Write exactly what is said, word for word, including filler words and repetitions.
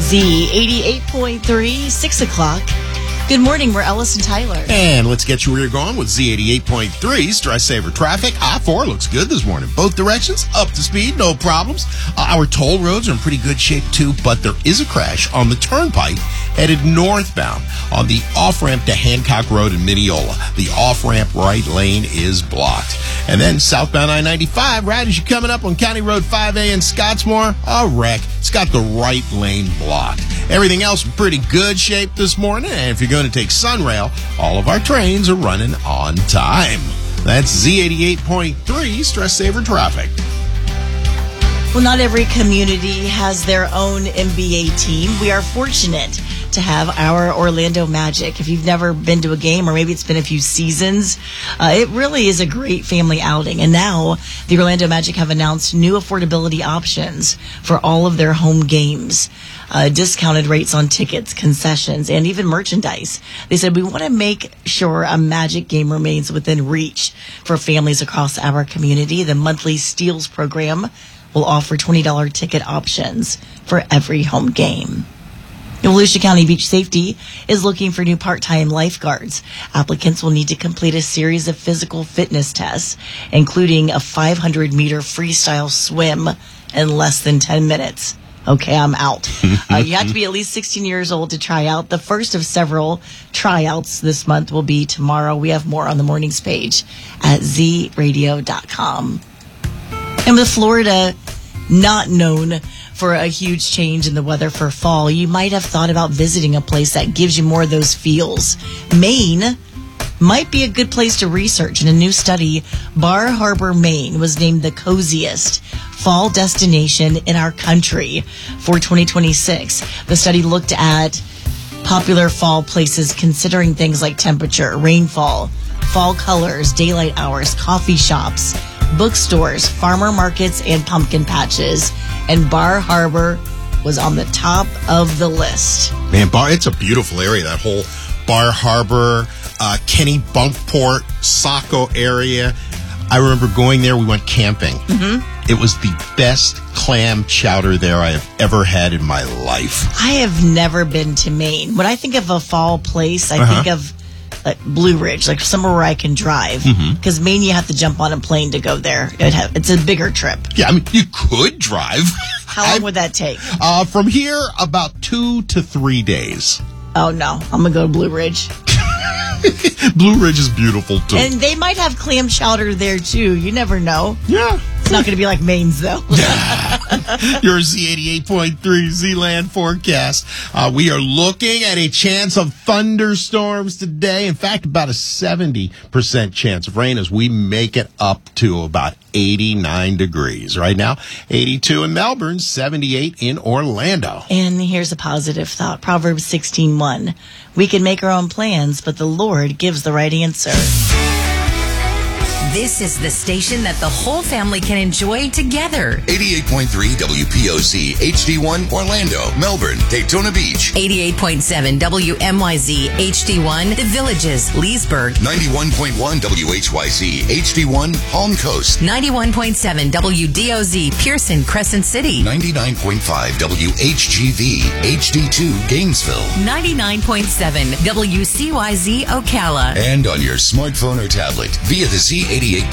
Z eighty-eight point three, six o'clock. Good morning, we're Ellis and Tyler. And let's get you where you're going with Z eighty-eight point three. Stress Saver traffic. I four looks good this morning. Both directions, up to speed, no problems. Uh, our toll roads are in pretty good shape, too, but there is a crash on the turnpike headed northbound on the off-ramp to Hancock Road in Mineola. The off-ramp right lane is blocked. And then southbound I ninety-five, right as you're coming up on County Road five A in Scottsmore, a wreck. It's got the right lane blocked. Everything else in pretty good shape this morning. And if you're going to take Sunrail, all of our trains are running on time. That's Z eighty-eight point three Stress Saver traffic. Well, not every community has their own N B A team. We are fortunate to have our Orlando Magic. If you've never been to a game, or maybe it's been a few seasons, uh, it really is a great family outing. And now the Orlando Magic have announced new affordability options for all of their home games. Uh, discounted rates on tickets, concessions, and even merchandise. They said, we want to make sure a Magic game remains within reach for families across our community. The monthly Steals program will offer twenty dollars ticket options for every home game. Volusia County Beach Safety is looking for new part-time lifeguards. Applicants will need to complete a series of physical fitness tests, including a five hundred meter freestyle swim in less than ten minutes. Okay, I'm out. Uh, you have to be at least sixteen years old to try out. The first of several tryouts this month will be tomorrow. We have more on the mornings page at z radio dot com. And with Florida not known for a huge change in the weather for fall, you might have thought about visiting a place that gives you more of those feels. Maine might be a good place to research. In a new study, Bar Harbor, Maine was named the coziest fall destination in our country for twenty twenty-six. The study looked at popular fall places considering things like temperature, rainfall, fall colors, daylight hours, coffee shops, bookstores, farmer markets, and pumpkin patches. And Bar Harbor was on the top of the list. Man, Bar, it's a beautiful area, that whole Bar Harbor, uh, Kenny Bunkport, Saco area. I remember going there. We went camping. Mm-hmm. It was the best clam chowder there I have ever had in my life. I have never been to Maine. When I think of a fall place, I uh-huh. think of like Blue Ridge, like somewhere where I can drive. Because mm-hmm. Maine, you have to jump on a plane to go there. It ha- it's a bigger trip. Yeah, I mean, you could drive. How long I've, would that take? Uh, from here, about two to three days. Oh, no. I'm going to go to Blue Ridge. Blue Ridge is beautiful, too. And they might have clam chowder there, too. You never know. Yeah. It's not going to be like Maine's, though. Your Z eighty-eight point three Z-Land forecast. Uh, we are looking at a chance of thunderstorms today. In fact, about a seventy percent chance of rain as we make it up to about eighty-nine degrees. Right now, eighty-two in Melbourne, seventy-eight in Orlando. And here's a positive thought. Proverbs sixteen one. We can make our own plans, but the Lord gives the right answer. This is the station that the whole family can enjoy together. eighty-eight point three W P O Z, H D one, Orlando, Melbourne, Daytona Beach. eighty-eight point seven W M Y Z, H D one, The Villages, Leesburg. ninety-one point one W H Y Z, H D one, Palm Coast. ninety-one point seven W D O Z, Pearson, Crescent City. ninety-nine point five W H G V, H D two, Gainesville. ninety-nine point seven W C Y Z, Ocala. And on your smartphone or tablet via the Z eighty-eight